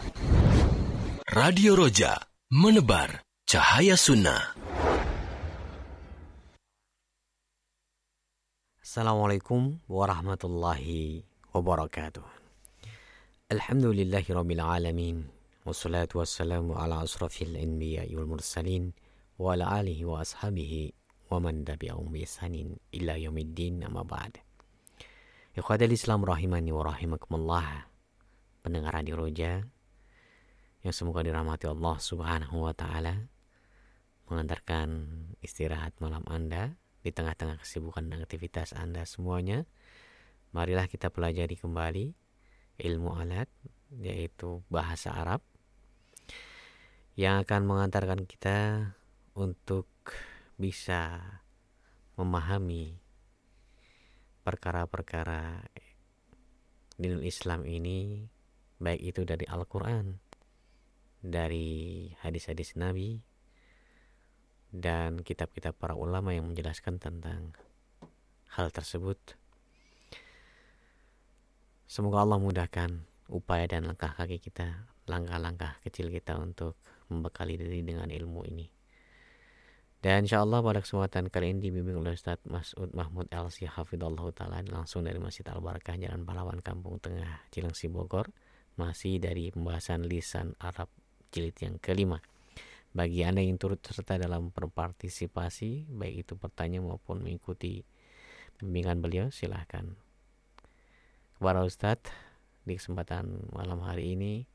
Radio Roja, menebar cahaya sunnah. Assalamualaikum warahmatullahi wabarakatuh. Alhamdulillahirabbil alamin. Wassalatu wassalamu ala asrafil anbiya'i wal mursalin wa ala alihi wa ashabihi wa man tabi'ahum bi ihsanin ila yaumiddin, amma ba'd. Ikhwatal Islam rahimani wa rahimakumullah. Pendengar Radio Roja yang semoga dirahmati Allah Subhanahu wa taala, mengantarkan istirahat malam Anda di tengah-tengah kesibukan dan aktivitas Anda semuanya. Marilah kita pelajari kembali ilmu alat, yaitu bahasa Arab, yang akan mengantarkan kita untuk bisa memahami perkara-perkara dinul Islam ini, baik itu dari Al-Quran, dari hadis-hadis Nabi, dan kitab-kitab para ulama yang menjelaskan tentang hal tersebut. Semoga Allah mudahkan upaya dan langkah kaki kita, langkah-langkah kecil kita untuk membekali diri dengan ilmu ini. Dan insya Allah pada kesempatan kali ini dibimbing oleh Ustaz Mas'ud Mahmud LC Hafidhullah Ta'ala, langsung dari Masjid Al-Barakah, Jalan Pahlawan, Kampung Tengah, Cilengsi, Bogor. Masih dari pembahasan lisan Arab jilid yang kelima. Bagi Anda yang turut serta dalam berpartisipasi, baik itu bertanya maupun mengikuti bimbingan beliau, silahkan kepada Ustadz. Di kesempatan malam hari ini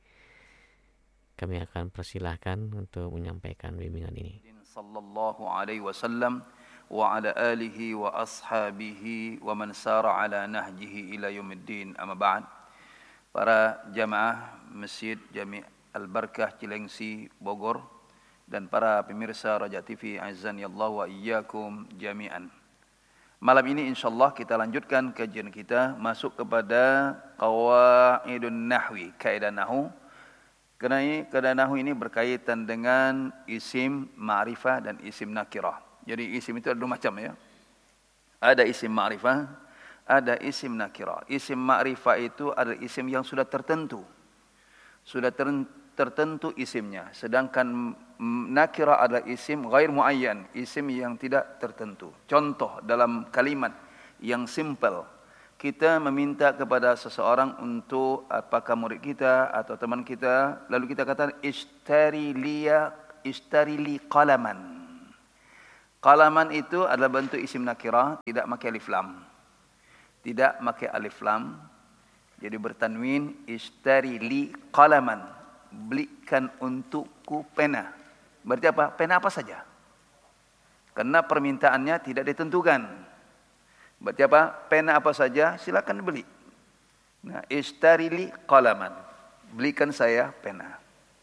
kami akan persilahkan untuk menyampaikan bimbingan ini. Sallallahu alaihi wasallam wa ala alihi wa ashabihi wa man sara ala nahjihi ila yaumiddin, amma ba'd. Para jamaah Masjid Jami' Al-Barakah Cilengsi, Bogor, dan para pemirsa Raja TV, azani Allah wa iyyakum jami'an. Malam ini insyaallah kita lanjutkan kajian kita, masuk kepada qawaidun nahwi, kaidah nahwu. Karena kaidah nahwu ini berkaitan dengan isim ma'rifah dan isim nakirah. Jadi isim itu ada dua macam ya. Ada isim ma'rifah, ada isim nakirah. Isim ma'rifah itu adalah isim yang sudah tertentu. Sudah tertentu isimnya. Sedangkan nakirah adalah isim ghair muayyan, isim yang tidak tertentu. Contoh dalam kalimat yang simple, kita meminta kepada seseorang untuk, apakah murid kita atau teman kita, lalu kita katakan ishtari li qalaman. Qalaman itu adalah bentuk isim nakirah, tidak pakai alif lam. Tidak pakai alif lam. Jadi bertanwin, ishtari li qalaman, belikan untukku pena. Berarti apa? Pena apa saja. Karena permintaannya tidak ditentukan. Berarti apa? Pena apa saja silakan beli. Nah, ishtari li qalaman, belikan saya pena.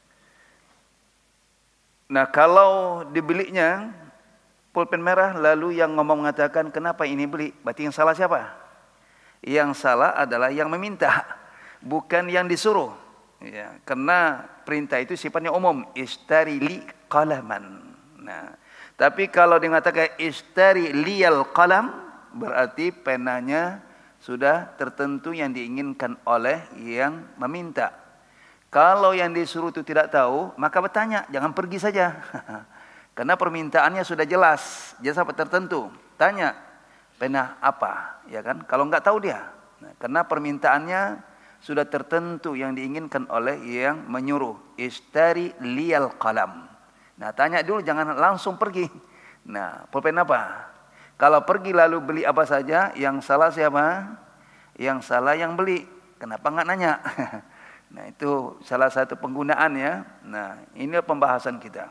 Nah, kalau dibelinya pulpen merah, lalu yang ngomong mengatakan kenapa ini beli, berarti yang salah siapa? Yang salah adalah yang meminta, bukan yang disuruh. Ya, karena perintah itu sifatnya umum, ishtari li qalaman. Nah, tapi kalau dikatakan ishtari liyal qalam, berarti penanya sudah tertentu yang diinginkan oleh yang meminta. Kalau yang disuruh itu tidak tahu, maka bertanya, jangan pergi saja. Karena permintaannya sudah jelas apa tertentu. Tanya, pena apa, ya kan? Kalau enggak tahu dia. Nah, karena permintaannya sudah tertentu yang diinginkan oleh yang menyuruh. Ishtari liyal qalam. Nah, tanya dulu, jangan langsung pergi. Nah, pulpen apa? Kalau pergi lalu beli apa saja, yang salah siapa? Yang salah yang beli. Kenapa enggak nanya? Nah, itu salah satu penggunaan ya. Nah, ini pembahasan kita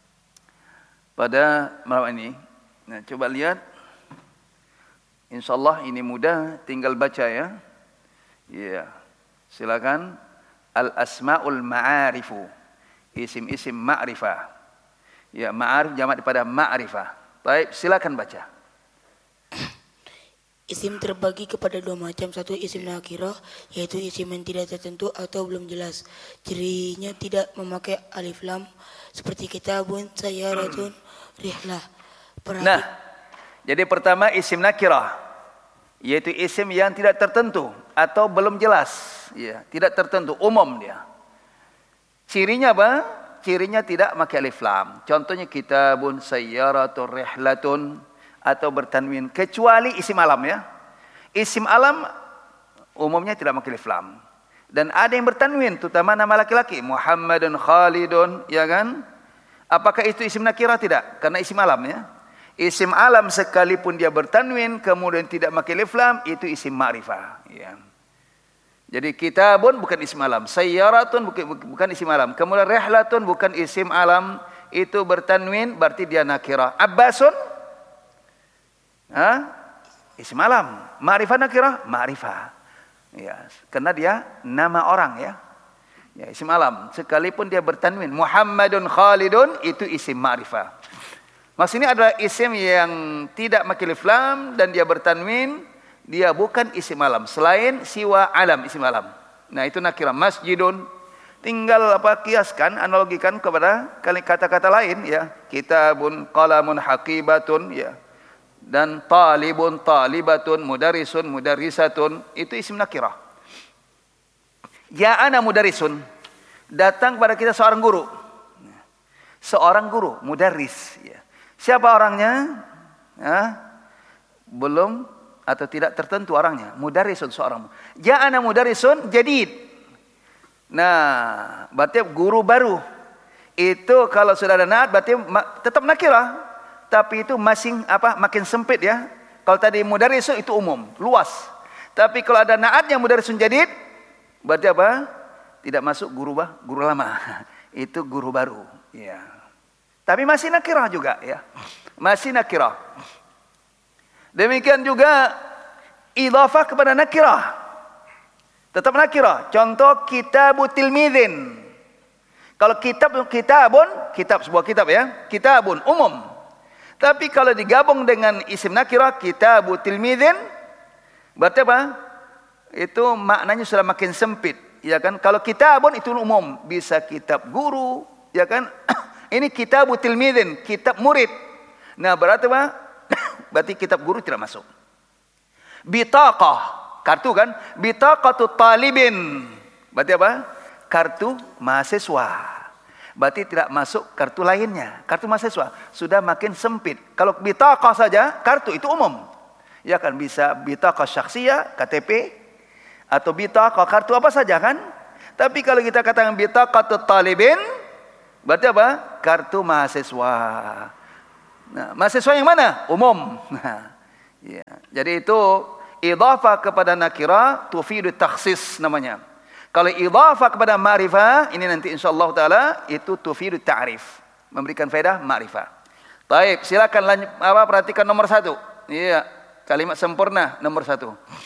pada malam ini. Nah, coba lihat. InsyaAllah ini mudah, tinggal baca ya. Ya, silakan. Al-asma'ul ma'arifu, isim-isim ma'rifah. Ya, ma'arif jamak daripada ma'rifah. Baik, silakan baca. Isim terbagi kepada dua macam. Satu isim nakirah, yaitu isim yang tidak tertentu atau belum jelas. Cirinya tidak memakai alif lam, seperti kitabun, sayyaratun, rihlah. Nah, jadi pertama isim nakirah, yaitu isim yang tidak tertentu atau belum jelas, ya, tidak tertentu, umum dia. Cirinya apa? Cirinya tidak pakai alif lam. Contohnya kitabun, sayyaratun, rihlatun, atau bertanwin. Kecuali isim alam ya. Isim alam umumnya tidak pakai alif lam. Dan ada yang bertanwin, terutama nama laki-laki. Muhammadun, Khalidun, ya kan? Apakah itu isim nakirah? Tidak. Karena isim alam ya. Isim alam sekalipun dia bertanwin, kemudian tidak pakai alif lam, itu isim ma'rifah. Ya. Jadi kitabun bukan isim alam, sayyaratun bukan isim alam, kemudian rihlatun bukan isim alam, itu bertanwin berarti dia nakirah. Abbasun, isim alam. Ma'rifah nakirah, ma'rifah. Ya, karena dia nama orang ya. Ya, isim alam. Sekalipun dia bertanwin, Muhammadun, Khalidun, itu isim ma'rifah. Maksudnya adalah isim yang tidak pakai alif lam dan dia bertanwin. Dia bukan isim alam, selain siwa alam, isim alam. Nah itu nakirah. Masjidun, tinggal kiaskan, analogikan kepada kata-kata lain ya. Kitabun, qalamun, haqibatun ya. Dan talibun, talibatun, mudarisun, mudarisatun, itu isim nakirah. Ya ana mudarisun, datang kepada kita seorang guru. Seorang guru, mudaris ya. Siapa orangnya? Belum atau tidak tertentu orangnya. Mudarisun seorang. Ja'ana mudarisun jadid. Nah, berarti guru baru. Itu kalau sudah ada naat berarti tetap nakirah. Tapi itu makin sempit ya. Kalau tadi mudarisun itu umum, luas. Tapi kalau ada naatnya mudarisun jadid, berarti apa? Tidak masuk guru lama. Itu guru baru, ya. Tapi masih nakirah juga ya. Masih nakirah. Demikian juga idhafah kepada nakirah. Tetap nakirah. Contoh kitabu tilmidhin. Kalau kitab sebuah kitab ya. Kitabun umum. Tapi kalau digabung dengan isim nakirah kitabu tilmidhin, berarti apa? Itu maknanya sudah makin sempit, ya kan? Kalau kitabun itu umum, bisa kitab guru, ya kan? Ini kitabu tilmidhin, kitab murid. Nah, berarti apa? Berarti kitab guru tidak masuk. Bitaqah, kartu kan? Bitaqatu talibin. Berarti apa? Kartu mahasiswa. Berarti tidak masuk kartu lainnya. Kartu mahasiswa sudah makin sempit. Kalau bitaqah saja, kartu itu umum. Ya kan, bisa bitaqah syakhsiyah, KTP, atau bitaqah kartu apa saja kan? Tapi kalau kita katakan bitaqatu talibin, berarti apa? Kartu mahasiswa. Nah, mahasiswa yang mana? Umum. Nah, ya. Jadi itu idhafah kepada nakirah tufidu takhsis namanya. Kalau idhafah kepada ma'rifah, ini nanti insyaallah taala itu tufidu ta'rif, memberikan faedah ma'rifah. Baik, silakan perhatikan nomor 1. Iya, kalimat sempurna nomor 1.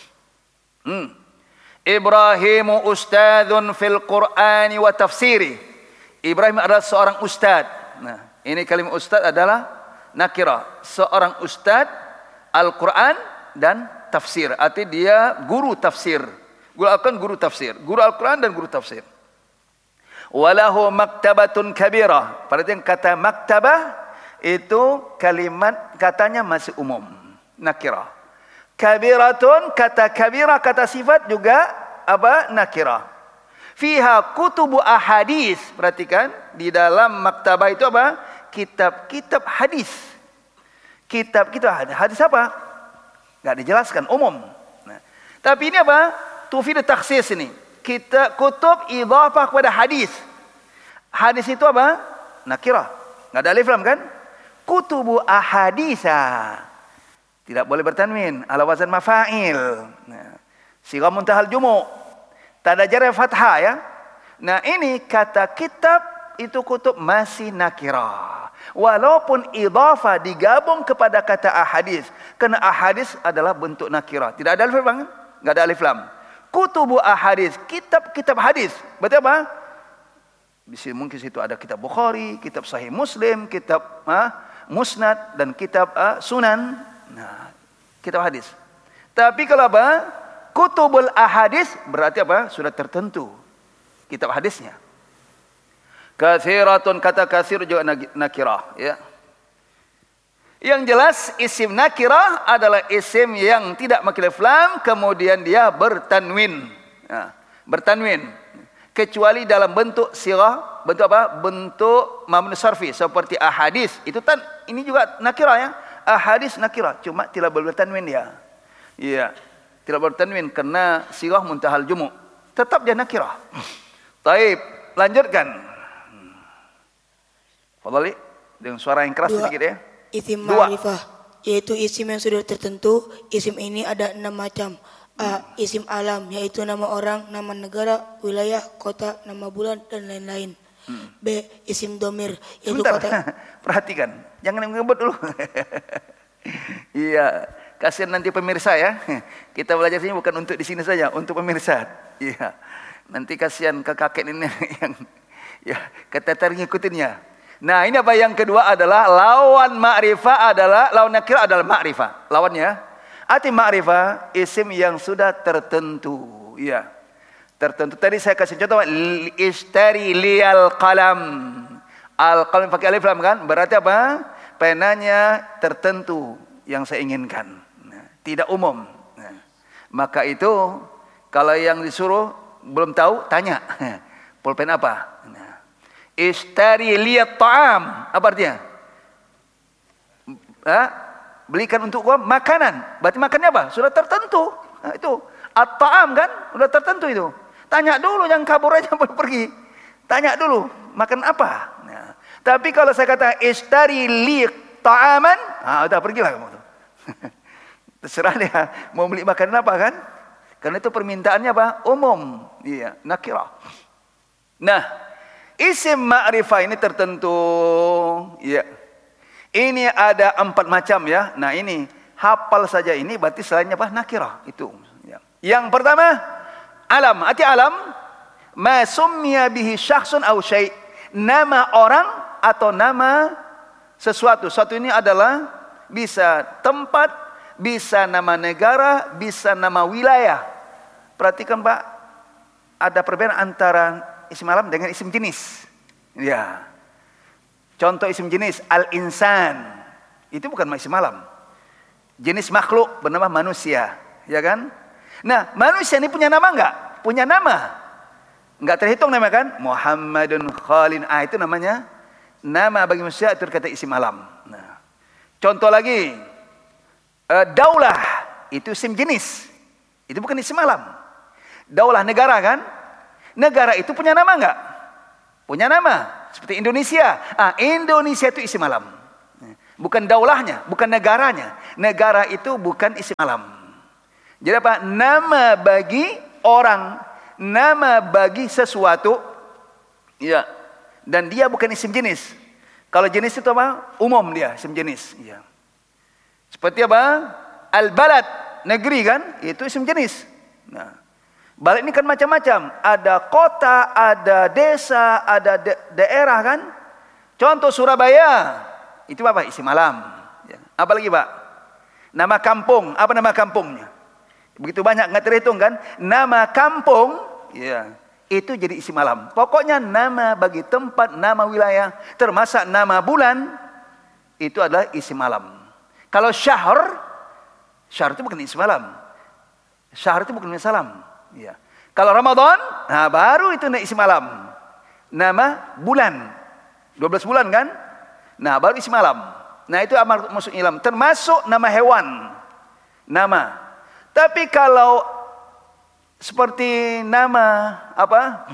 Ibrahimu ustadzun fil Qur'ani wa tafsiri. Ibrahim adalah seorang ustad. Nah, ini kalimat ustad adalah nakirah. Seorang ustad Al-Quran dan tafsir. Artinya dia guru tafsir. Guru Al-Quran, guru tafsir. Guru Al-Quran dan guru tafsir. Walahu maktabatun kabirah. Perhatikan kata maktabah itu kalimat katanya masih umum. Nakirah. Kabiratun, kata kabirah, kata sifat juga apa? Nakirah. Fiha kutubu ahadis. Perhatikan, di dalam maktabah itu apa? Kitab-kitab hadis. Kitab-kitab hadis apa? Enggak dijelaskan, umum. Nah, tapi ini apa? Tufidu takhsis ini. Kita kutub idhafah kepada hadis. Hadis itu apa? Nakirah. Enggak ada alif lam kan? Kutubu ahadisa. Tidak boleh bertanwin ala wazan mafa'il. Nah, sighah muntahal jumu'. Tak ada jar fathah ya. Nah, ini kata kitab itu kutub masih nakirah. Walaupun idhafah digabung kepada kata ahadis. Karena ahadis adalah bentuk nakirah. Tidak ada alif lam kan? Enggak ada alif lam. Kutubu ahadis, kitab-kitab hadis. Berarti apa? Mungkin situ ada kitab Bukhari, kitab Sahih Muslim, kitab Musnad dan kitab Sunan. Nah, kitab hadis. Tapi kalau apa? Kutubul ahadis berarti apa? Sudah tertentu kitab hadisnya. Katsiratun, kata katsir juga nakirah, ya. Yang jelas isim nakirah adalah isim yang tidak pakai alif lam, kemudian dia bertanwin. Nah, bertanwin. kecuali dalam bentuk sirah, bentuk apa? Bentuk mamnu sarfi seperti ahadis. Itu ini juga nakirah ya. Ahadis nakirah, cuma tidak bertanwin ya. Iya, tidak bertanwin karena sirah muntahal jumu. Tetap dia nakirah. Taib, lanjutkan. Fadhali dengan suara yang keras sedikit ya. Isim ma'rifah, yaitu isim yang sudah tertentu. Isim ini ada 6 macam. A. Isim alam, yaitu nama orang, nama negara, wilayah, kota, nama bulan, dan lain-lain. B. Isim domir, yaitu Sebentar, kota. perhatikan, jangan ngebut dulu. Iya, kasihan nanti pemirsa ya. Kita belajar sini bukan untuk di sini saja, untuk pemirsa. Iya, nanti kasihan ke kakek ini yang ya keteter ngikutinnya. Nah, ini apa yang kedua adalah lawan ma'rifah adalah lawan nakirah adalah ma'rifah. Lawannya arti ma'rifah isim yang sudah tertentu. Iya. Tertentu. Tadi saya kasih contoh ishtari liyal qalam. Al-qalam pakai alif lam kan? Berarti apa? Penanya tertentu yang saya inginkan. Nah, tidak umum. Nah, maka itu kalau yang disuruh belum tahu tanya. Pulpen apa? Nah, ishtari liyat ta'am. Apa artinya? Belikan untuk gua makanan. Berarti makannya apa? Sudah tertentu. Nah, itu at-ta'am kan? Sudah tertentu itu. Tanya dulu, jangan kabur aja pergi. Tanya dulu, makan apa? Nah, tapi kalau saya kata ishtari li ta'aman, udah pergilah kamu tuh. Terserah dia mau beli makanan apa kan? Karena itu permintaannya apa? Umum. Iya, nakirah. Nah, isim ma'rifah ini tertentu. Iya. Ini ada 4 macam ya. Nah, ini hafal saja ini berarti selainnya apa? Nakirah itu. Ya. Yang pertama alam, arti alam ma summiya bihi syakhsun aw syai', nama orang atau nama sesuatu. Suatu ini adalah bisa tempat, bisa nama negara, bisa nama wilayah. Perhatikan Pak, ada perbedaan antara isim alam dengan isim jenis. Ya. Contoh isim jenis al-insan. Itu bukan isim alam. Jenis makhluk bernama manusia, ya kan? Nah, manusia ini punya nama enggak? Punya nama. Enggak terhitung nama kan? Muhammadun Khalin. Itu namanya nama bagi manusia, itu kata isim alam. Nah, contoh lagi, daulah itu isim jenis. Itu bukan isim alam. Daulah negara kan? Negara itu punya nama enggak? Punya nama. Seperti Indonesia. Indonesia itu isim alam. Bukan daulahnya, bukan negaranya. Negara itu bukan isim alam. Jadi apa? Nama bagi orang, nama bagi sesuatu, ya. Dan dia bukan isim jenis. Kalau jenis itu apa? Umum dia, isim jenis. Ya. Seperti apa? Al-balad, negeri kan? Itu isim jenis. Nah, balad ini kan macam-macam. Ada kota, ada desa, ada daerah kan? Contoh Surabaya, itu apa? Isim alam. Ya. Apa lagi Pak? Nama kampung, apa nama kampungnya? Begitu banyak, nggak terhitung kan? Nama kampung, ya, itu jadi isim alam. Pokoknya nama bagi tempat, nama wilayah, termasuk nama bulan, itu adalah isim alam. Kalau syahr itu bukan isim alam. Syahr itu bukan isim alam. Ya. Kalau Ramadan, baru itu isim alam. Nama bulan, 12 bulan kan? Nah, baru isim alam. Nah, itu masuk ilam. Termasuk nama hewan, nama. Tapi kalau seperti nama apa?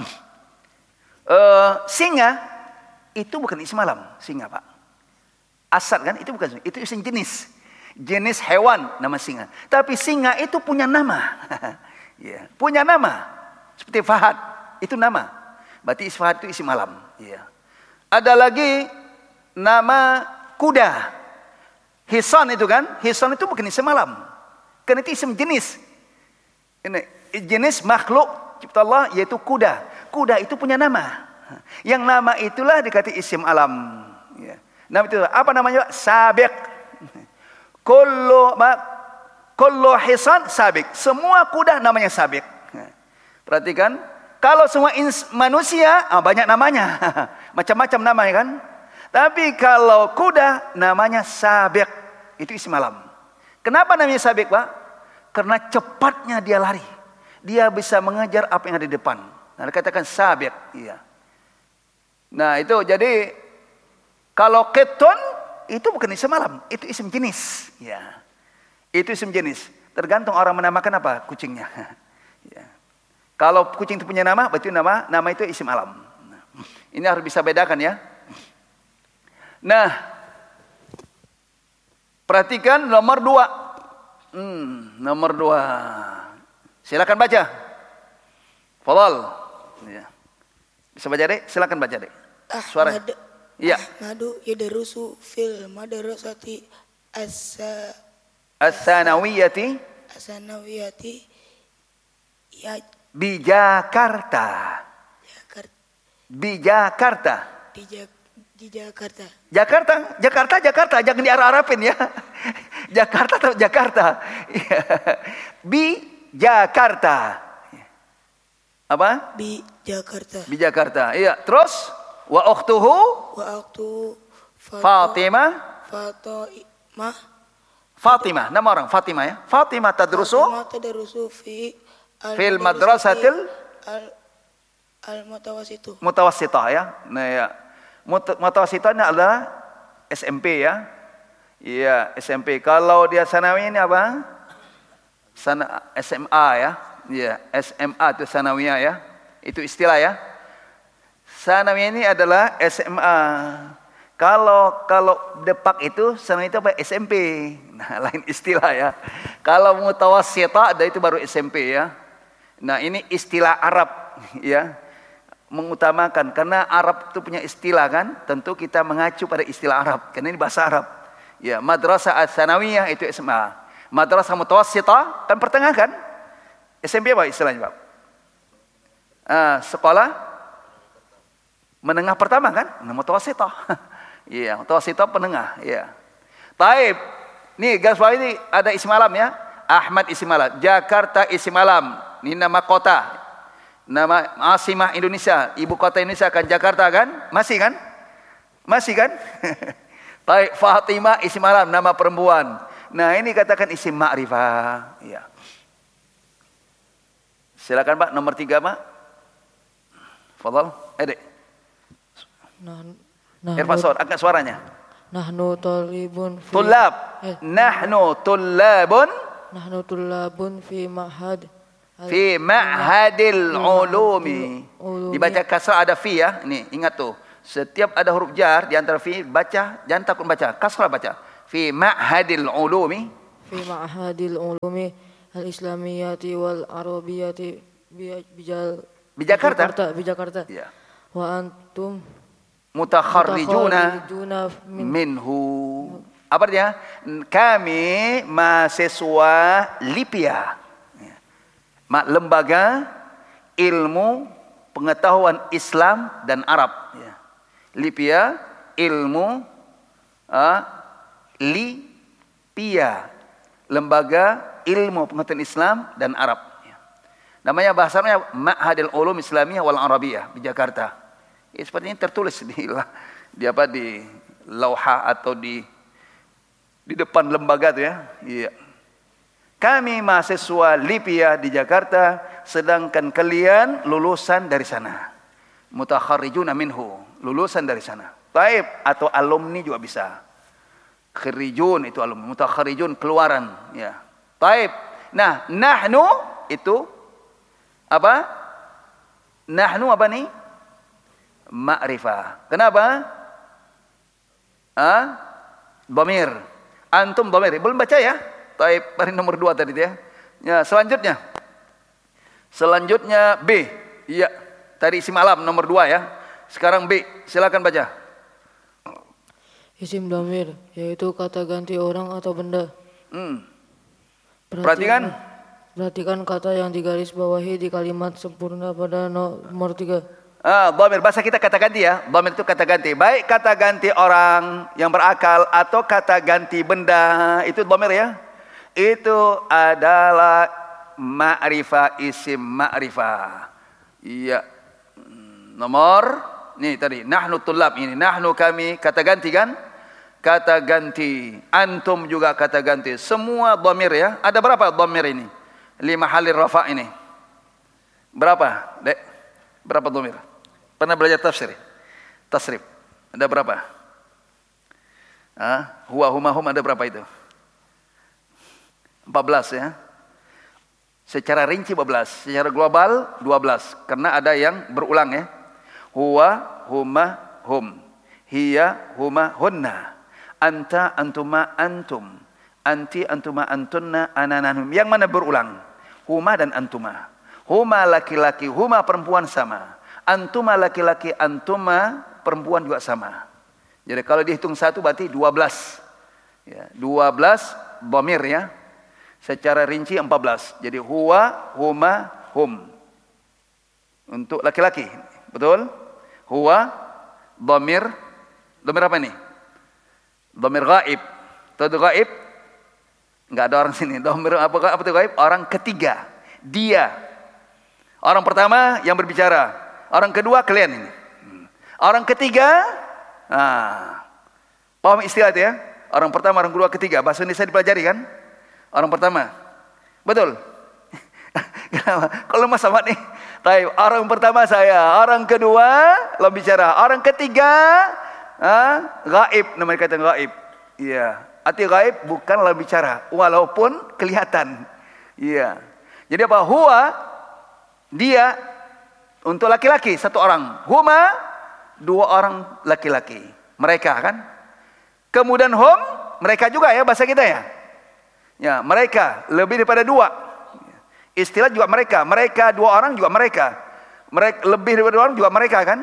Singa itu bukan isim alam, singa Pak. Asad kan itu bukan, itu isim jenis. Jenis hewan nama singa. Tapi singa itu punya nama. Ya, punya nama. Seperti Fahad, itu nama. Berarti Fahad itu isim alam, ya. Ada lagi nama kuda. Hisan itu kan? Hisan itu bukan isim alam. Karena itu isim jenis. Ini jenis makhluk cipta Allah yaitu kuda. Kuda itu punya nama. Yang nama itulah dikatakan isim alam. Ya. Nama itu apa namanya? Sabiq. Kullu hisan sabiq. Semua kuda namanya sabiq. Perhatikan, kalau semua manusia banyak namanya. Macam-macam namanya kan? Tapi kalau kuda namanya sabiq. Itu isim alam. Kenapa namanya sabiq Pak? Karena cepatnya dia lari. Dia bisa mengejar apa yang ada di depan. Nah, dikatakan sabiq, iya. Nah, itu jadi kalau qittun itu bukan isim alam, itu isim jenis, ya. Itu isim jenis. Tergantung orang menamakan apa kucingnya. Ya. Kalau kucing itu punya nama, berarti nama itu isim alam. Nah, ini harus bisa bedakan ya. Nah, perhatikan nomor 2. Nomor 2. Silakan baca. Fadhal. Ya. Bisa baca dek? Silakan baca dek. Suara. Iya. Ahmadu yadrusu fil madrasati as-sanawiyati ya di Jakarta. Di Jakarta. Di Jakarta. Jakarta, jangan diarah-arapin ya. Jakarta atau Jakarta. Bi Jakarta. Apa? Bi Jakarta. Bi Jakarta. Iya, terus wa ukhtuhu Fatimah, nama orang Fatimah ya. Fatimah tadrusu fil madrasatil mutawassithah ya. Nah ya. Mutawassithah ini adalah SMP ya. Iya, SMP. Kalau dia sanawiyah ini apa? SMA ya. Iya, SMA itu sanawiyah ya. Itu istilah ya. Sanawiyah ini adalah SMA. Kalau depak itu sanawiyah itu apa? SMP. Nah, lain istilah ya. Kalau mutawassithah itu baru SMP ya. Nah, ini istilah Arab ya. Mengutamakan karena Arab itu punya istilah kan, tentu kita mengacu pada istilah Arab karena ini bahasa Arab. Ya, madrasah ats-tsanawiyah itu SMA. Madrasah mutawassithah kan pertengah kan? SMP apa istilahnya, Pak? Sekolah menengah pertama kan? Mutawassithah. Iya, mutawassithah penengah, iya. Taib. Nih, garis bawah ini ada isim alam ya. Ahmad isim alam, Jakarta isim alam. Ini nama kota. Nama Asimah Indonesia, ibu kota Indonesia kan Jakarta kan? Masih kan? Masih kan? Baik, Fatimah isim alam, nama perempuan. Nah, ini katakan isim ma'rifah. Ya. Silakan Pak, nomor 3 Pak. Fadhal, Dek. Irfan, angkat suaranya. Nahnu talibun fi Nahnu tullabun fi ma'had fi ma'hadil ulumi. Dibaca kasrah ada fi ya. Ini ingat tuh. Setiap ada huruf jar di antara fi baca, jangan takut baca, kasrah baca. Fi ma'hadil ulumi. Fi ma'hadil ulumi al-islamiyati wal arabiyati bi Jakarta. Ya. Wa antum mutakharrijuna minhu. Apa dia? Kami mahasiswa Lipia. Lembaga ilmu pengetahuan Islam dan Arab. Ya. Lipia, ilmu Lipia, lembaga ilmu pengetahuan Islam dan Arab. Ya. Namanya bahasanya Ma'hadil Ulum Islamiyah wal Arabiyah di Jakarta. Ya, seperti ini tertulis di lauha atau di depan lembaga itu ya. Iya. Kami mahasiswa Lipia di Jakarta, sedangkan kalian lulusan dari sana. Mutakharrijuna minhu, lulusan dari sana. Taib atau alumni juga bisa. Kharijun itu alumni, mutakharrijun keluaran, ya. Taib. Nah, nahnu itu apa? Nahnu apa nih? Ma'rifah. Kenapa? Dhamir. Antum dhamir. Belum baca ya? Taib, baris nomor 2 tadi ya. Ya, selanjutnya B. Iya, tadi isim alam nomor 2 ya. Sekarang B, silakan baca. Isim dhamir, yaitu kata ganti orang atau benda. Perhatikan kata yang digaris bawahi di kalimat sempurna pada nomor 3. Dhamir, bahasa kita kata ganti ya. Dhamir itu kata ganti. Baik kata ganti orang yang berakal atau kata ganti benda, itu dhamir ya. Itu adalah ma'rifah, isim ma'rifah. Iya. Nomor nih tadi nahnu tullab, ini nahnu kami kata ganti kan? Kata ganti. Antum juga kata ganti. Semua dhamir ya. Ada berapa dhamir ini? 5 halir rafa ini. Berapa, Dek? Berapa dhamir? Pernah belajar tafsir? Tasrif. Ada berapa? Huwa, huma, hum ada berapa itu? 14 ya. Secara rinci 14, secara global 12. Karena ada yang berulang ya. Huwa, huma, hum. Hiya, huma, hunna. Anta, antuma, antum. Anti, antuma, antunna, anananum. Yang mana berulang? Huma dan antuma. Huma laki-laki, huma perempuan sama. Antuma laki-laki, antuma perempuan juga sama. Jadi kalau dihitung satu berarti 12. Ya, 12 dhamir ya. Secara rinci 14. Jadi huwa, huma, hum. Untuk laki-laki. Betul? Huwa, dhamir. Dhamir apa ini? Dhamir ghaib. Tahu ghaib? Enggak ada orang sini. Dhamir apa itu ghaib? Orang ketiga. Dia. Orang pertama yang berbicara. Orang kedua kalian ini. Orang ketiga, paham istilah itu ya? Orang pertama, orang kedua, ketiga. Bahasa Indonesia dipelajari kan? Orang pertama. Betul? Kenapa? Kalau mas sama nih. Orang pertama saya. Orang kedua, lo bicara. Orang ketiga, gaib. Namanya kata gaib. Iya. Arti gaib bukan lo bicara. Walaupun kelihatan. Iya. Jadi apa? Huwa, dia. Untuk laki-laki, satu orang. Huma, 2 orang laki-laki. Mereka kan. Kemudian hum, mereka juga ya bahasa kita ya. Ya, mereka lebih daripada 2. Istilah juga mereka. Mereka 2 orang juga mereka. Mereka lebih daripada 2 orang juga mereka kan.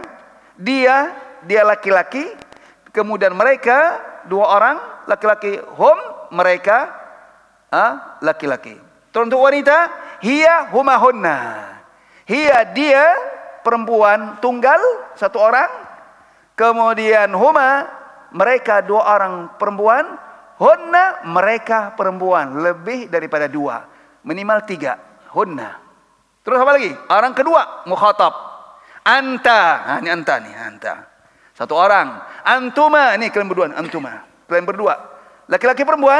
Dia laki-laki. Kemudian mereka 2 orang laki-laki. Hum, mereka laki-laki. Terus untuk wanita, hiya huma hunna. Hiya dia perempuan tunggal 1 orang. Kemudian huma mereka 2 orang perempuan. Hunna mereka perempuan lebih daripada 2, minimal 3. Hunna. Terus apa lagi? Orang kedua mukhatab. Anta. Ini anta nih, anta. 1 orang. Antuma, ini kalian berdua, antuma. Kalian berdua. Laki-laki perempuan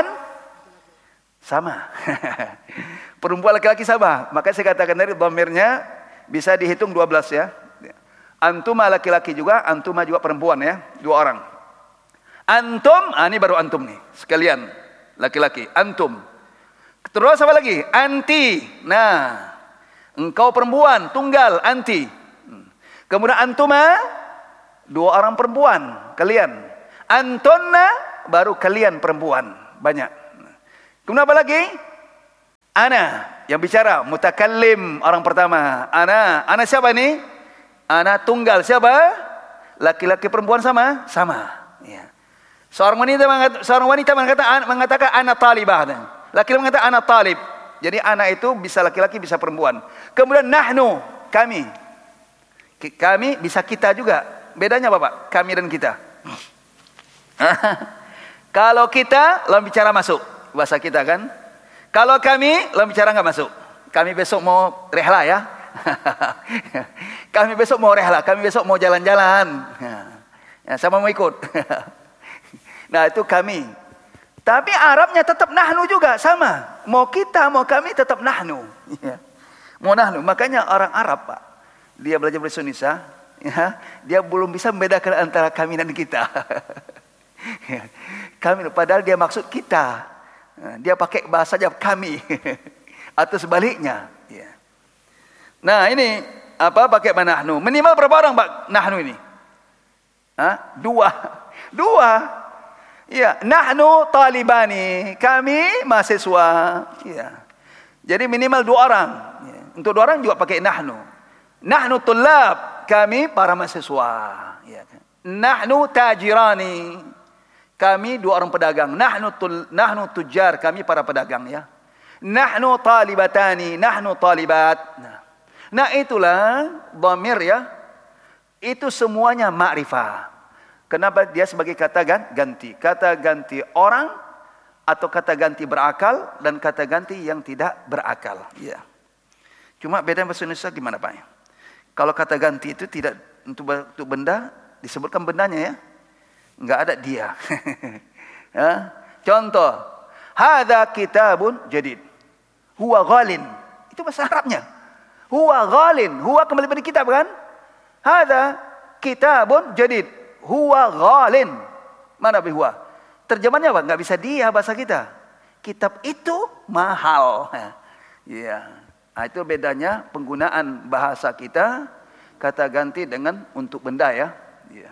sama. Perempuan laki-laki sama. Maka saya katakan tadi dhamirnya bisa dihitung 12 ya. Antuma laki-laki juga, antuma juga perempuan ya, 2 orang. Antum, ini baru antum nih, sekalian laki-laki, antum. Terus apa lagi? Anti. Nah, engkau perempuan tunggal, anti. Kemudian antuma, 2 orang perempuan, kalian. Antonna, baru kalian perempuan, banyak. Kemudian apa lagi? Ana, yang bicara, mutakallim, orang pertama. Ana siapa ini? Ana tunggal, siapa? Laki-laki perempuan sama? Sama. Ya. Seorang wanita mengatakan ana talibah. Laki-laki mengatakan ana talib. Jadi ana itu bisa laki-laki, bisa perempuan. Kemudian nahnu, kami. Kami bisa kita juga. Bedanya apa, Pak? Kami dan kita. Kalau kita, lawan bicara masuk. Bahasa kita kan. Kalau kami, lawan bicara enggak masuk. Kami besok mau rehla ya. Kami besok mau rehla. Kami besok mau jalan-jalan. Ya, sama mau ikut. Nah itu kami. Tapi Arabnya tetap nahnu juga sama. Mau kita, mau kami tetap nahnu. Ya. Mau nahnu. Makanya orang Arab Pak, dia belajar bahasa Indonesia, ya, dia belum bisa membedakan antara kami dan kita. Ya. Kami, padahal dia maksud kita. Dia pakai bahasa aja kami. Atau sebaliknya. Ya. Nah ini apa pakai nahnu? Minimal berapa orang Pak nahnu ini? 2. Ya, nahnu talibani, kami mahasiswa. Ya. Jadi minimal 2 orang. Ya. Untuk 2 orang juga pakai nahnu. Nahnu tullab, kami para mahasiswa. Ya. Nahnu tajirani, kami 2 orang pedagang. Nahnu tujar, kami para pedagang ya. Nahnu talibatani, nahnu talibat. Nah itulah dhamir ya. Itu semuanya ma'rifah. Kenapa dia sebagai kata ganti? Kata ganti orang atau kata ganti berakal dan kata ganti yang tidak berakal. Ya. Cuma beda bahasa Indonesia gimana Pak? Kalau kata ganti itu tidak untuk benda, disebutkan bendanya ya. Enggak ada dia. Ya. Contoh, hadza kitabun jadid. Huwa ghalin. Itu bahasa Arabnya. Huwa ghalin. Huwa kembali pada kitab kan? Hadza kitabun jadid. Huwa ghalin. Mana huwa? Terjemahannya apa? Enggak bisa dia bahasa kita. Kitab itu mahal. Ya. Nah, itu bedanya penggunaan bahasa kita kata ganti dengan untuk benda ya. Ya.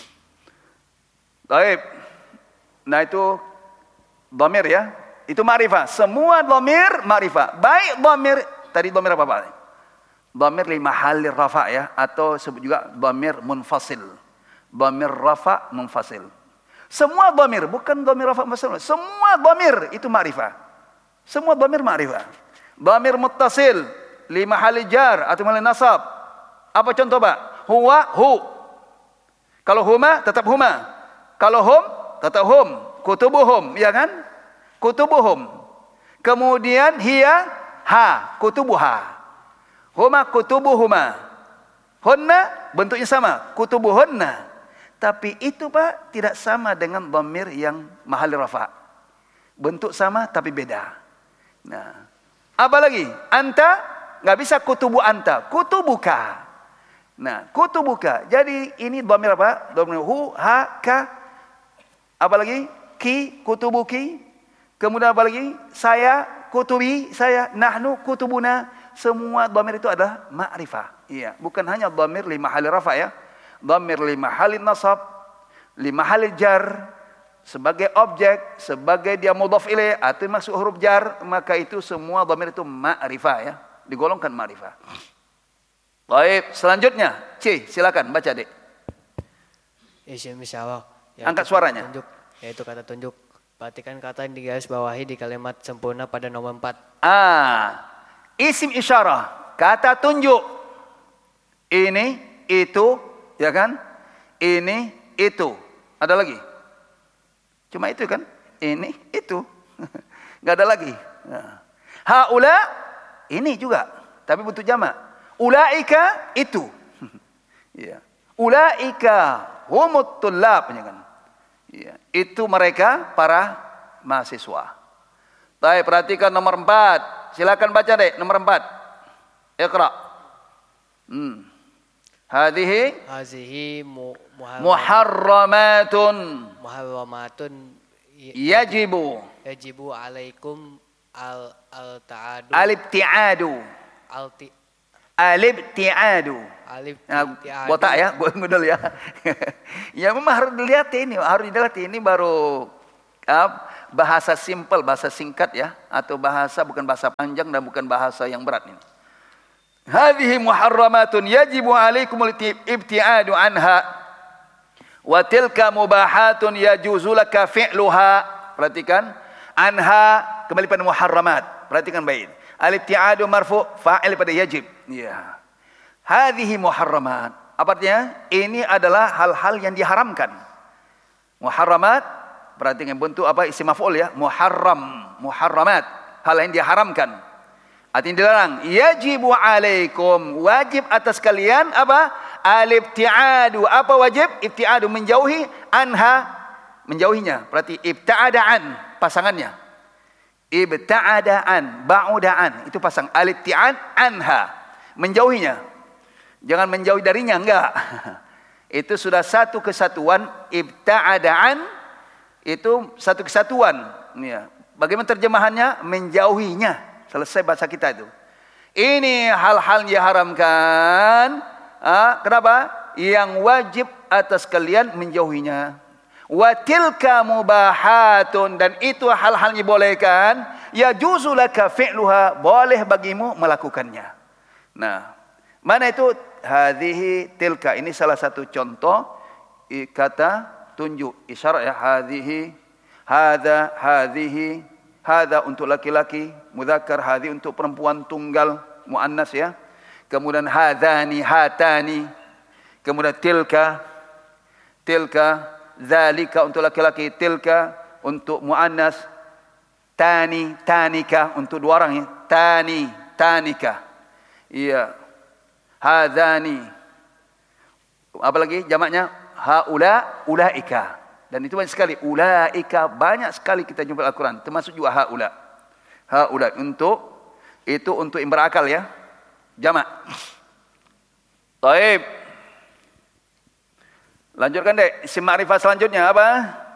Baik. Nah itu dhamir ya. Itu ma'rifah. Semua dhamir ma'rifah. Baik dhamir, tadi dhamir apa Pak? Dhamir li mahalli rafa ya, atau sebut juga dhamir munfasil. Dhamir rafa munfasil. Semua dhamir, bukan dhamir rafa munfasil. Semua dhamir itu ma'rifah. Semua dhamir ma'rifah. Dhamir muttasil li mahalli jar atau mahalli nasab. Apa contoh Pak? Huwa, hu. Kalau huma tetap huma. Kalau hum tetap hum. Kutubuhum, ya kan? Kutubuhum. Kemudian hiya, ha, kutubuha. Huma kutubuhuma. Hunna bentuknya sama, kutubuhunna. Tapi itu Pak tidak sama dengan dhamir yang mahal rafa. Bentuk sama tapi beda. Nah, apa lagi? Anta enggak bisa kutubu anta, kutubuka. Nah, kutubuka. Jadi ini dhamir apa? Dhamir hu, ha, ka. Apa lagi? Ki, kutubuki. Kemudian apa lagi? Saya, kutubi, saya, nahnu, kutubuna. Semua dhamir itu adalah ma'rifah. Iya, bukan hanya dhamir li mahali rafa ya. Dhamir li mahali nasab, li mahali jar, sebagai objek, sebagai dia mudhaf ilaih atau masuk huruf jar, maka itu semua dhamir itu ma'rifah ya, digolongkan ma'rifah. Baik, selanjutnya C, silakan baca Dek. Isim isyarah. Angkat suaranya. Tunjuk, yaitu kata tunjuk. Perhatikan kata yang digaris bawahi di kalimat sempurna pada nomor 4. Isim isyarah, kata tunjuk. Ini, itu, ya kan? Ini, itu. Ada lagi? Cuma itu kan? Ini, itu. Enggak ada lagi. Nah. Haula, ini juga. Tapi bentuk jamak. Ulaika, itu. Ya. Ulaika, humut tullab. Ya. Itu mereka, para mahasiswa. Baik, perhatikan nomor 4. Silakan baca deh, nomor 4. Iqra. Hadhihi muharramatun yajibu alaikum al-ta'adu al-ibtiadu. Botak ya, gue ngudel ya. Ya memang harus dilihat ini baru bahasa simpel, bahasa singkat ya, atau bahasa bukan bahasa panjang dan bukan bahasa yang berat ini. Hadhihi muharramatun yajibu alaikumul ibtiadu anha wa tilka mubahatun yajuzu laka fi'luha. Perhatikan, anha kembali pada muharramat. Perhatikan baik. Al-ibtiadu marfu fa'il pada yajib. Ya. Hadhihi muharramat. Apa artinya? Ini adalah hal-hal yang diharamkan. Muharramat, perhatikan bentuk apa? Isim maf'ul ya. Muharram, muharramat, hal yang diharamkan. Artinya dilarang. Yajibu alaikum, wajib atas kalian apa? Al-ibtiadu. Apa wajib? Ibtiadu, menjauhi, anha, menjauhinya. Berarti ibta'ada'an, pasangannya. Ibta'ada'an, ba'uda'an, itu pasang. Al-ibtiad, anha, menjauhinya. Jangan menjauhi darinya, enggak. Itu sudah satu kesatuan. Ibta'ada'an, itu satu kesatuan. Ya. Bagaimana terjemahannya? Menjauhinya. Selesai bahasa kita itu. Ini hal-hal yang diharamkan. Kenapa? Yang wajib atas kalian menjauhinya. Wa tilka mubahatun, dan itu hal-hal yang dibolehkan. Ya juzulaka fi'luha, boleh bagimu melakukannya. Nah, mana itu? Hadhihi tilka. Ini salah satu contoh kata tunjuk isyarat ya. Hadhihi, hadha, hadhihi. Hadha untuk laki-laki, mudzakkar, hadhi untuk perempuan tunggal, muannas ya. Kemudian hadani, hatani. Kemudian tilka, tilka, zalika untuk laki-laki, tilka untuk muannas, tani, tanika untuk dua orang ya. Tani, tanika. Iya. Hadani. Apa lagi jamaknya? Haula, ulaika. Dan itu banyak sekali. Ulaika, banyak sekali kita jumpa Al-Quran. Termasuk juga haula. Haula untuk, itu untuk yang berakal ya. Jamak. Taib. Lanjutkan dek. Isim ma'rifah selanjutnya apa?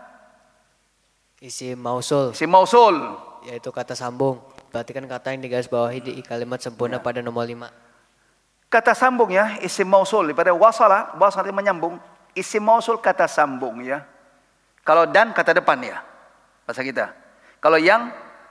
Isim mausul, Isim mausul. yaitu kata sambung. Perhatikan kata yang digaris bawahi di kalimat sempurna pada nomor 5. Kata sambung ya, isim mausul daripada wasala, wasala itu menyambung. Isim mausul kata sambung ya. Kalau dan kata depan ya. Bahasa kita. Kalau yang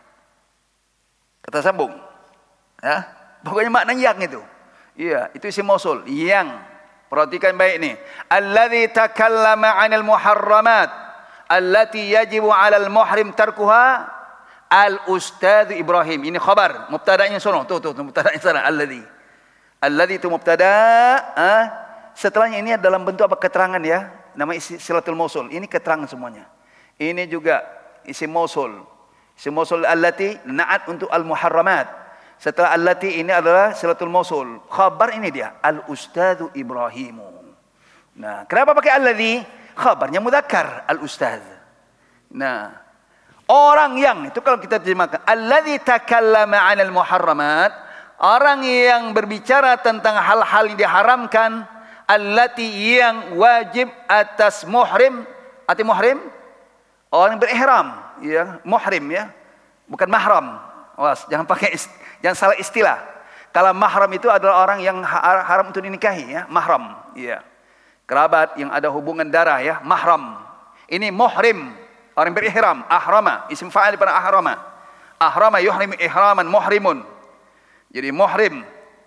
kata sambung. Ya. Pokoknya maknanya yang itu. Iya, itu isim mausul, yang. Perhatikan baik nih. Alladzi takallama 'anil muharramat allati yajibu 'alal muhrim tarkuha al-ustadz Ibrahim. Ini khabar, mubtada'nya sono. Tuh mubtada'nya sana alladzi. Alladzi itu mubtada, setelahnya ini dalam bentuk apa keterangan ya. Nama silatul mausul. Ini keterangan semuanya. Ini juga isim mausul. Isim mausul allati na'at untuk al-muharramat. Setelah allati ini adalah silatul mausul. Khabar ini dia al-ustadz Ibrahimu. Nah, kenapa pakai alladzi? Khabarnya mudzakkar al-ustadz. Nah, orang yang itu kalau kita terjemahkan alladzi takallama 'anil muharramat, orang yang berbicara tentang hal-hal yang diharamkan, allati yang wajib atas muhrim, arti muhrim orang yang berihram ya, muhrim ya, bukan mahram. Awas, jangan salah istilah. Kalau mahram itu adalah orang yang haram untuk dinikahi ya, mahram ya. Kerabat yang ada hubungan darah ya, mahram. Ini muhrim, orang yang berihram, ahrama, isim fa'il daripada ahrama. Ahrama yuhrim ihraman muhrimun. Jadi muhrim.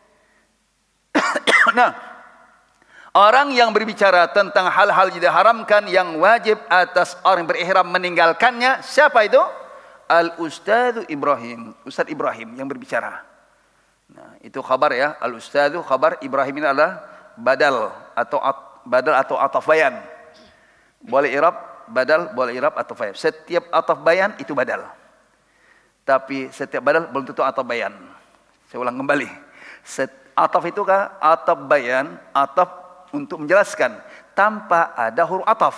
Nah, orang yang berbicara tentang hal-hal yang diharamkan yang wajib atas orang yang berihram meninggalkannya, siapa itu? Al-Ustadz Ibrahim, Ustadz Ibrahim yang berbicara. Nah, itu khabar ya, Al-Ustadz khabar, Ibrahim ini adalah badal atau ataf bayan. Boleh i'rab badal, boleh i'rab ataf bayan. Setiap ataf bayan itu badal. Tapi setiap badal belum tentu ataf bayan. Saya ulang kembali. Ataf itu kan ataf bayan, ataf untuk menjelaskan tanpa ada huruf ataf.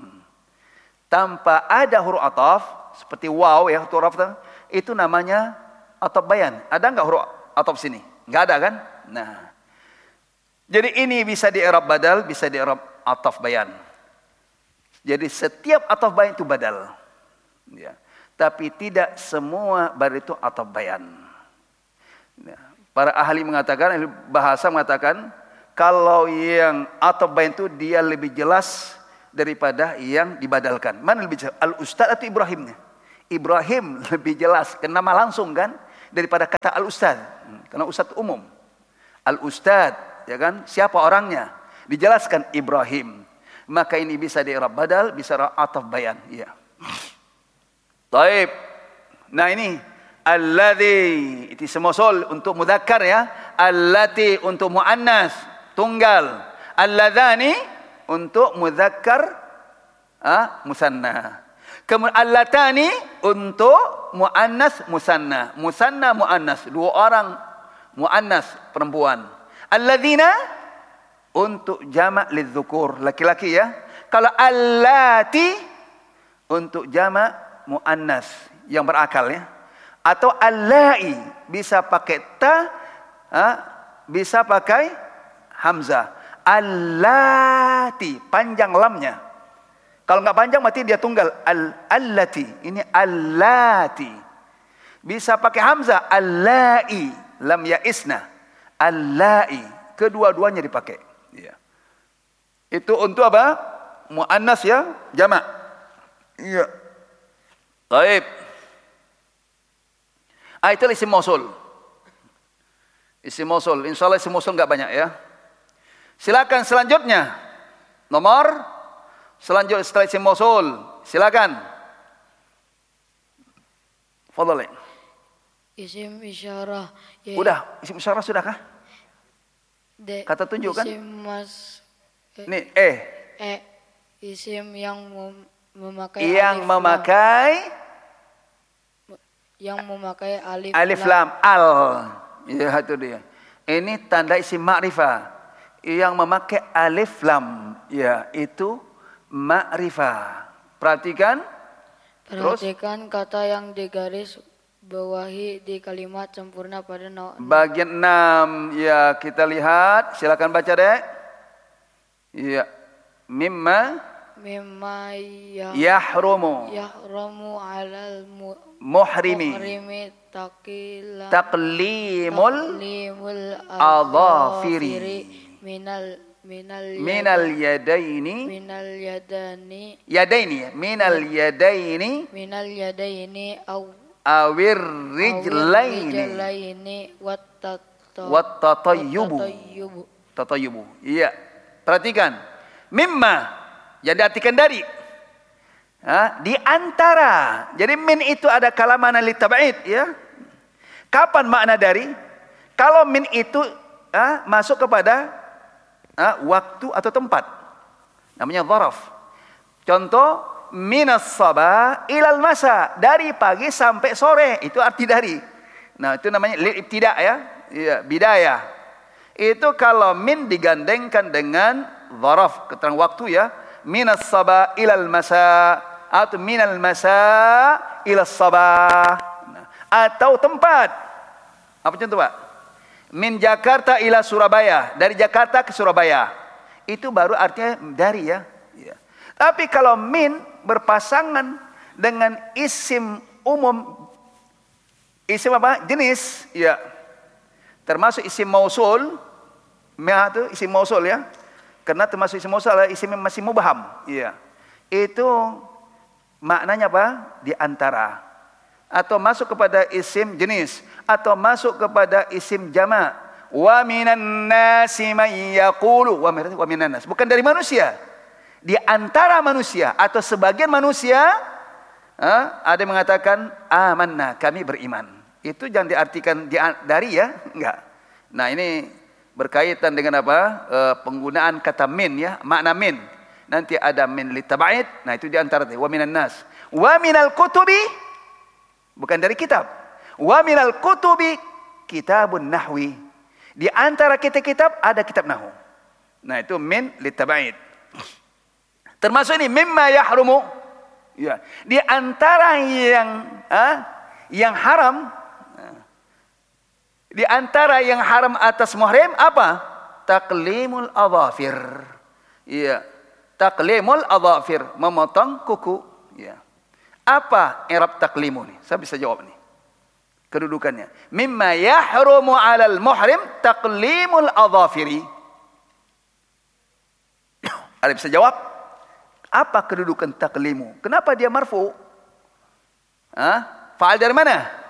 Tanpa ada huruf ataf seperti waw ya, huruf ataf itu namanya ataf bayan. Ada enggak huruf ataf sini? Enggak ada kan? Nah. Jadi ini bisa di-i'rab badal, bisa di-i'rab ataf bayan. Jadi setiap ataf bayan itu badal. Ya. Tapi tidak semua badal itu ataf bayan. Ya. Para ahli mengatakan, ahli bahasa mengatakan, kalau yang ataf bayan itu dia lebih jelas daripada yang dibadalkan. Mana lebih jelas? Al-Ustadz atau Ibrahimnya? Ibrahim lebih jelas, kena nama langsung kan, daripada kata Al-Ustadz. Karena Ustadz umum. Al-Ustadz, ya kan? Siapa orangnya? Dijelaskan Ibrahim. Maka ini bisa di-i'rab badal, bisa ataf bayan. Iya. Taib. Nah ini alladzi itu semosul untuk mudzakkar ya. Allati untuk muannas tunggal. Alladzani untuk mudzakkar musanna. Kemudian allatani untuk muannas musanna. Musanna muannas, dua orang muannas perempuan. Alladzina untuk jamak lidzukur, laki-laki ya. Kalau allati untuk jamak muannas yang berakal ya. Atau allai bisa pakai ta, bisa pakai hamzah. Allati panjang lamnya. Kalau enggak panjang berarti dia tunggal. Allati, ini allati. Bisa pakai hamzah. Allai, lam ya'isna. Allai, kedua-duanya dipakai. Ya. Itu untuk apa? Muannas ya, jamak. Iya. Baik. Itu isim mausul. Isim mausul. Insyaallah isim mausul enggak banyak ya. Silakan selanjutnya. Nomor selanjutnya setelah isim mausul. Silakan. Fadhal. Isim isyarah. Udah, isim isyarah sudah kah? Kata tunjuk kan? Isim mas. Nih, Isim yang memakai alif lam al. Ya itu dia. Ini tanda isim ma'rifah yang memakai alif lam, ya itu ma'rifah. Perhatikan kata yang digaris bawahi di kalimat sempurna pada bagian 6. Ya, kita lihat, silakan baca dek. Ya. Mimma yahrumu alal muhrimi taqlimul adhafiri minal yadaini awir rijlaini tatayyubu. Iya, perhatikan. Mimma yang diartikan dari. Di antara. Jadi min itu ada kalaman li tab'id, ya. Kapan makna dari? Kalau min itu masuk kepada waktu atau tempat. Namanya dzaraf. Contoh, minas sabah ilal masa, dari pagi sampai sore, itu arti dari. Nah, itu namanya lil ibtida, ya. Iya, bidayah. Itu kalau min digandengkan dengan dzaraf, keterangan waktu, ya. Minas sabah ilal masa atau minal masa ilal sabah. Nah, atau tempat. Apa contoh, Pak? Min Jakarta ila Surabaya, dari Jakarta ke Surabaya. Itu baru artinya dari, ya. Tapi kalau min berpasangan dengan isim umum, isim apa? Jenis, ya. Termasuk isim mausul, itu isim mausul, ya. Karena termasuk isim mausul adalah isim yang masih mubham, ya. Itu maknanya apa? Di antara. Atau masuk kepada isim jenis, atau masuk kepada isim jama'. Wa minan nasi may yaqulu, wa minan nas, bukan dari manusia. Di antara manusia atau sebagian manusia, ada yang mengatakan amanna, kami beriman. Itu jangan diartikan dari, ya, enggak. Nah, ini berkaitan dengan apa? Penggunaan kata min, ya, makna min. Nanti ada min litab'id. Nah, itu di antara wa minan nas. Wa minal kutubi, bukan dari kitab. Wa minal kutubi kitabun nahwi. Di antara kitab-kitab ada kitab nahwu. Nah, itu min litab'id. Termasuk ini mimma yahrumu, ya. Di antara yang haram, di antara yang haram atas muhrim apa? Taqlimul adhafir. Iya, taqlimul adhafir, memotong kuku, ya. Apa i'rab taqlimu nih? Saya bisa jawab nih. Kedudukannya. Mimma yahrumu 'alal muhrim taqlimul adhafiri. Ada bisa jawab? Apa kedudukan taklimu? Kenapa dia marfu? Fa'al dari mana?